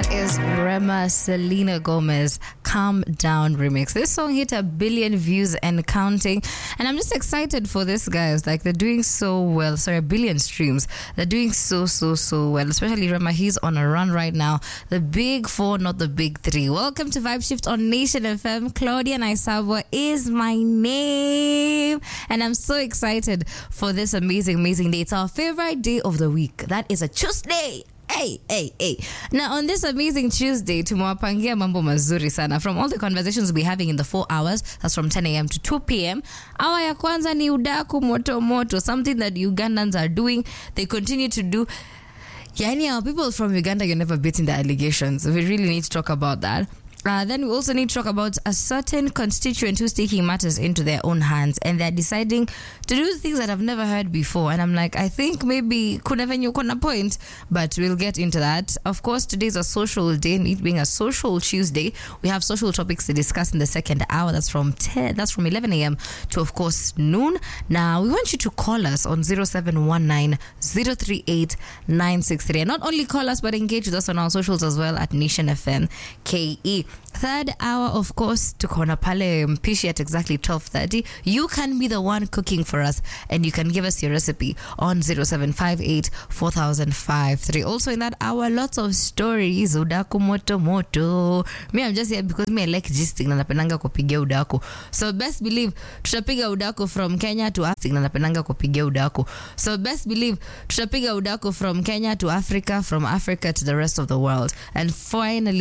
That is Rema Selena Gomez, Calm Down remix. This song hit 1 billion views and counting. And I'm just excited for this, guys. Like, they're doing so well. Sorry, 1 billion streams. They're doing so well. Especially Rema, he's on a run right now. The big four, not the big three. Welcome to Vibe Shift on Nation FM. Claudia Naisabwa is my name. And I'm so excited for this amazing day. It's our favorite day of the week. That is a Tuesday. Hey. Now, on this amazing Tuesday, tumewapangia mambo mazuri sana. From all the conversations we're having in the 4 hours, that's from 10 a.m. to 2 p.m. Hour ya kwanza ni udaku moto, something that Ugandans are doing. They continue to do. Yani, our people from Uganda, you're never beating the allegations. We really need to talk about that. Then we also need to talk about a certain constituent who's taking matters into their own hands and they're deciding to do things that I've never heard before. And I'm like, I think maybe kuna point, but we'll get into that. Of course, today's a social day, and it being a social Tuesday, we have social topics to discuss in the second hour. That's from 11 a.m. to, of course, noon. Now, we want you to call us on 0719 038 963. And not only call us, but engage with us on our socials as well at Nation FM KE. Third hour, of course, tukona pale mpishi at exactly 12:30. You can be the one cooking for us and you can give us your recipe on 0758 4053. Also in that hour, lots of stories. Udaku moto. Me, I'm just here because me I like gisting na napendanga kupigia udaku. So best believe tutapiga udaku from Kenya to Africa na napendanga kupigia udaku. So best believe tutapiga udaku from Kenya to Africa, from Africa to the rest of the world. And finally,